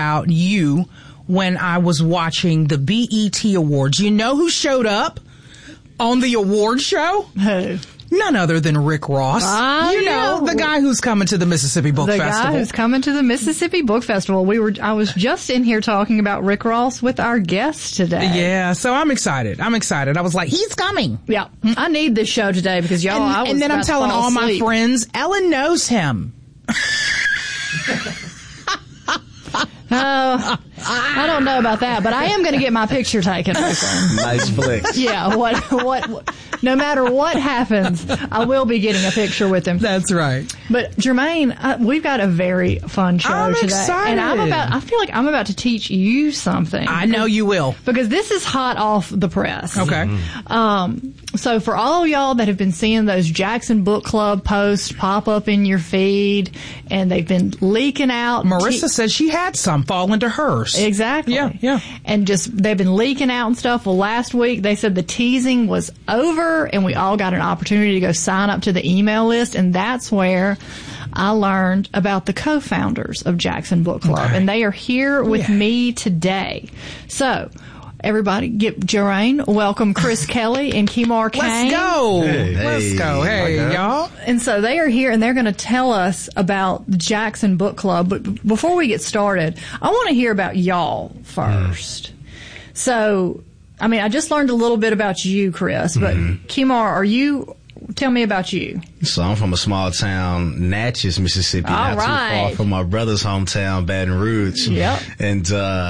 about you when I was watching the BET Awards. You know who showed up on the award show? Who? None other than Rick Ross. You know, the guy who's coming to the Mississippi Book Festival. The guy who's coming to the Mississippi Book Festival. I was just in here talking about Rick Ross with our guest today. Yeah, so I'm excited. I was like, he's coming. Yeah. I need this show today because y'all, and then I'm telling all my friends, Ellen knows him. I don't know about that, but I am going to get my picture taken with him. Nice flick. Yeah, what, no matter what happens, I will be getting a picture with him. That's right. But Jermaine, we've got a very fun show I'm today. excited. And I feel like I'm about to teach you something. I know you will. Because this is hot off the press. Okay. So for all of y'all that have been seeing those Jackson Book Club posts pop up in your feed, and they've been leaking out. Marissa said she had some fall into hers. Exactly. Yeah. And they've been leaking out and stuff. Well, last week they said the teasing was over and we all got an opportunity to go sign up to the email list, and that's where I learned about the co-founders of Jackson Book Club. Okay. And they are here with me today. So, everybody, get Jermaine, welcome Chris Kelly and Kemar Kane. Let's go. Let's go. Hey, y'all. And so they are here and they're going to tell us about the Jackson Book Club. But before we get started, I want to hear about y'all first. So, I mean, I just learned a little bit about you, Chris, but Kemar, tell me about you. So I'm from a small town, Natchez, Mississippi, All not too far from my brother's hometown, Baton Rouge. Yep. And,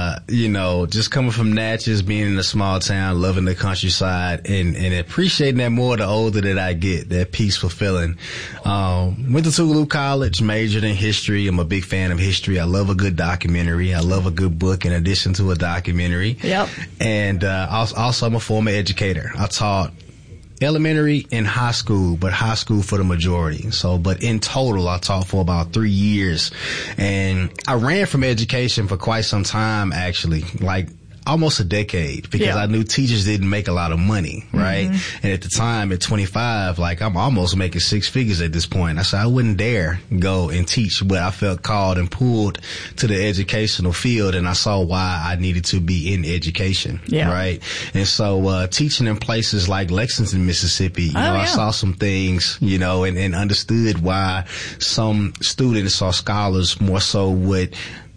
just coming from Natchez, being in a small town, loving the countryside, and appreciating that more the older that I get, that peaceful feeling. Went to Tougaloo College, majored in history. I'm a big fan of history. I love a good documentary. I love a good book in addition to a documentary. Yep. And, also I'm a former educator. I taught elementary and high school, but high school for the majority. But in total, I taught for about 3 years. And I ran from education for quite some time, actually, like almost a decade, because I knew teachers didn't make a lot of money, right? And at the time, at 25, like I'm almost making six figures at this point. I said I wouldn't dare go and teach, but I felt called and pulled to the educational field, and I saw why I needed to be in education, right? And so teaching in places like Lexington, Mississippi, I saw some things, and understood why some students or scholars more so would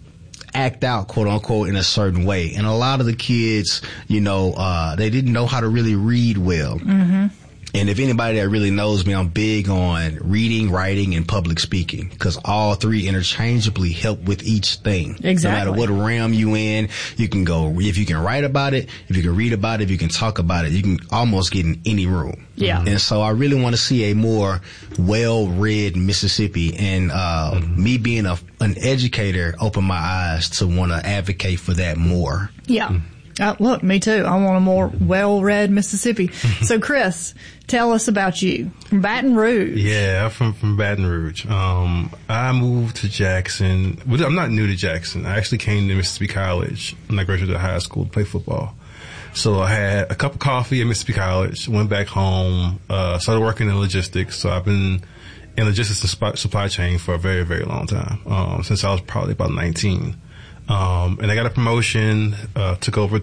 act out, quote unquote, in a certain way. And a lot of the kids, they didn't know how to really read well. And if anybody that really knows me, I'm big on reading, writing, and public speaking, because all three interchangeably help with each thing. Exactly. No matter what realm you in, you can go, if you can write about it, if you can read about it, if you can talk about it, you can almost get in any room. Yeah. And so I really want to see a more well-read Mississippi, and me being an educator opened my eyes to want to advocate for that more. Yeah. Look, me too. I want a more well-read Mississippi. So, Chris, tell us about you. From Baton Rouge. Yeah, I'm from Baton Rouge. I moved to Jackson. Well, I'm not new to Jackson. I actually came to Mississippi College when I graduated high school to play football. So I had a cup of coffee at Mississippi College, went back home, started working in logistics. So I've been in logistics and supply chain for a very, very long time, since I was probably about 19. And I got a promotion, took over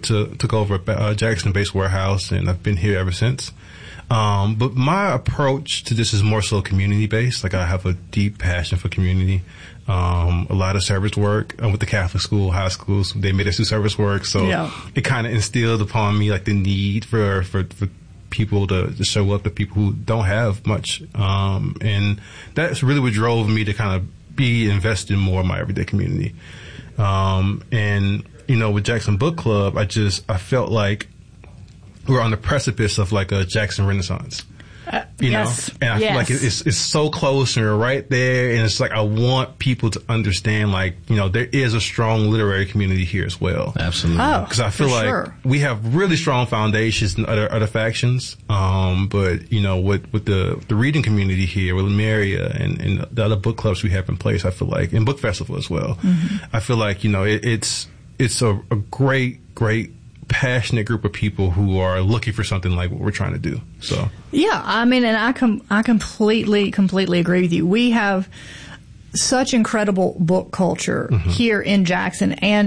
a Jackson-based warehouse, and I've been here ever since. But my approach to this is more so community-based. Like, I have a deep passion for community. A lot of service work. I went to Catholic school, high schools. They made us do service work. So it kind of instilled upon me, like, the need for people to show up to people who don't have much. And that's really what drove me to kind of be invested more in my everyday community. And, with Jackson Book Club, I felt like we're on the precipice of like a Jackson Renaissance. You know, and I feel like it's so close and we're right there. And it's like, I want people to understand, like, there is a strong literary community here as well. Absolutely. Because I feel like we have really strong foundations in other factions. But, with the reading community here, with Lemuria and the other book clubs we have in place, I feel like, and book festival as well, I feel like, it's a great passionate group of people who are looking for something like what we're trying to do. So I mean, and I completely agree with you. We have such incredible book culture here in Jackson, and